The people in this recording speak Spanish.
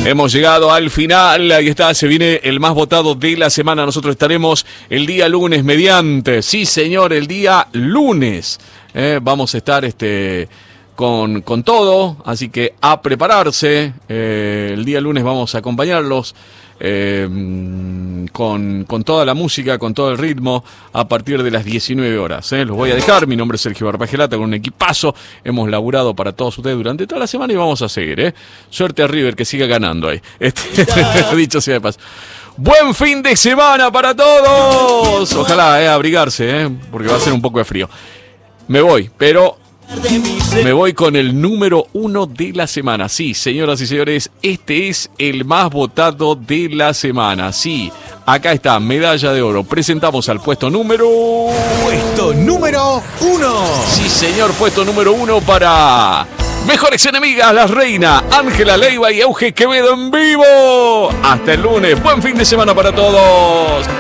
Hemos llegado al final, ahí está, se viene el más votado de la semana. Nosotros estaremos el día lunes mediante, sí señor, el día lunes. Vamos a estar con todo, así que a prepararse. El día lunes vamos a acompañarlos con toda la música, con todo el ritmo, a partir de las 19 horas. Los voy a dejar, mi nombre es Sergio Barbagelata, con un equipazo. Hemos laburado para todos ustedes durante toda la semana y vamos a seguir. Suerte a River, que siga ganando ahí. Dicho sea de paso. Buen fin de semana para todos. Ojalá abrigarse, porque va a ser un poco de frío. Me voy, pero me voy con el número 1 de la semana. Sí, señoras y señores, este es el más votado de la semana. Sí, acá está, medalla de oro. Presentamos al puesto número 1. Sí, señor, puesto número 1 para Mejores Enemigas, La Reina, Ángela Leiva y Euge Quevedo en vivo. Hasta el lunes, buen fin de semana para todos.